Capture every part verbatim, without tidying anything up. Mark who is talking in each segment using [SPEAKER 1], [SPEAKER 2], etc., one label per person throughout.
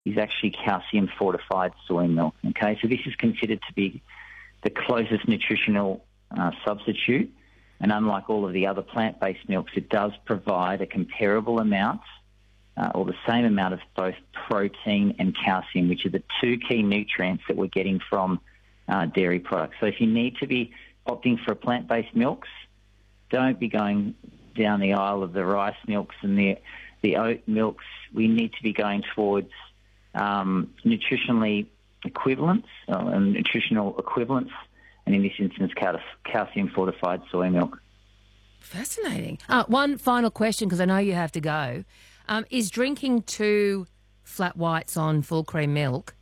[SPEAKER 1] is actually calcium-fortified soy milk. Okay, so this is considered to be the closest nutritional uh, substitute, and unlike all of the other plant-based milks, it does provide a comparable amount uh, or the same amount of both protein and calcium, which are the two key nutrients that we're getting from uh, dairy products. So if you need to be opting for plant-based milks, don't be going down the aisle of the rice milks and the the oat milks. We need to be going towards um, nutritionally equivalents uh, and nutritional equivalents, and in this instance, cal- calcium-fortified soy milk.
[SPEAKER 2] Fascinating. Uh, one final question, because I know you have to go. Um, is drinking two flat whites on full cream milk,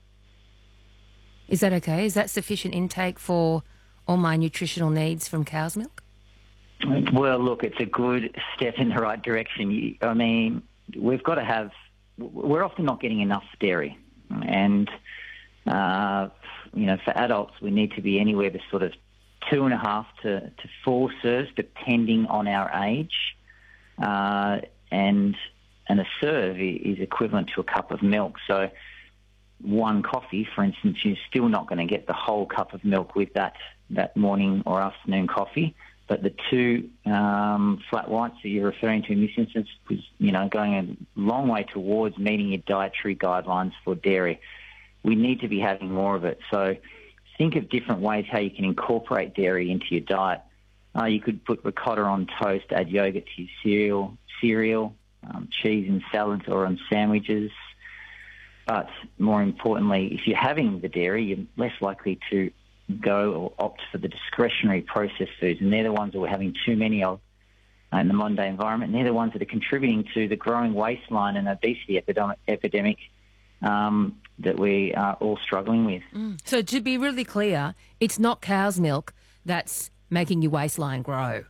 [SPEAKER 2] is that okay? Is that sufficient intake for all my nutritional needs from cow's milk?
[SPEAKER 1] Well, look, it's a good step in the right direction. You, I mean, we've got to have, we're often not getting enough dairy. And, uh, you know, for adults, we need to be anywhere to sort of two and a half to, to four serves, depending on our age. Uh, and, and a serve is equivalent to a cup of milk. So one coffee, for instance, you're still not going to get the whole cup of milk with that, that morning or afternoon coffee. But the two um, flat whites that you're referring to in this instance was, you know, going a long way towards meeting your dietary guidelines for dairy. We need to be having more of it. So think of different ways how you can incorporate dairy into your diet. Uh, you could put ricotta on toast, add yogurt to your cereal, cereal, um, cheese in salads or on sandwiches. But more importantly, if you're having the dairy, you're less likely to go or opt for the discretionary processed foods, and they're the ones that we're having too many of uh, in the modern day environment, and they're the ones that are contributing to the growing waistline and obesity epidemic, epidemic um, that we are all struggling with.
[SPEAKER 2] Mm. So to be really clear, it's not cow's milk that's making your waistline grow.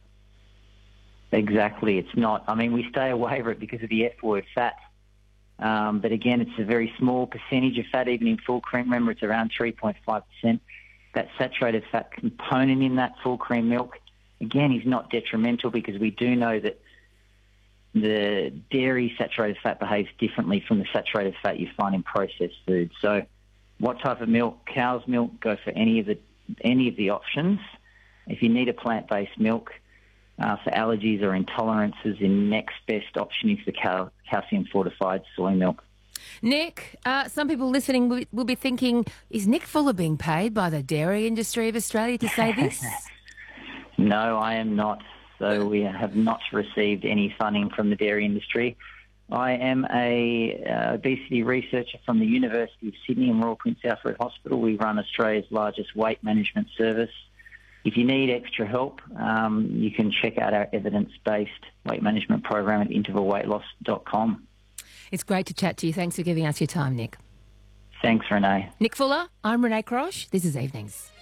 [SPEAKER 1] Exactly, it's not. I mean, we stay away from it because of the F word, fat. Um, but again, it's a very small percentage of fat, even in full cream. Remember, it's around three point five percent. That saturated fat component in that full cream milk, again, is not detrimental because we do know that the dairy saturated fat behaves differently from the saturated fat you find in processed foods. So what type of milk? Cow's milk, go for any of the any of the options. If you need a plant-based milk uh, for allergies or intolerances, the next best option is the cal- calcium-fortified soy milk.
[SPEAKER 2] Nick, uh, some people listening will, will be thinking, is Nick Fuller being paid by the dairy industry of Australia to say this?
[SPEAKER 1] No, I am not. So we have not received any funding from the dairy industry. I am a uh, obesity researcher from the University of Sydney and Royal Prince Alfred Hospital. We run Australia's largest weight management service. If you need extra help, um, you can check out our evidence-based weight management program at interval weight loss dot com.
[SPEAKER 2] It's great to chat to you. Thanks for giving us your time, Nick.
[SPEAKER 1] Thanks, Renee.
[SPEAKER 2] Nick Fuller, I'm Renee Crosh. This is Evenings.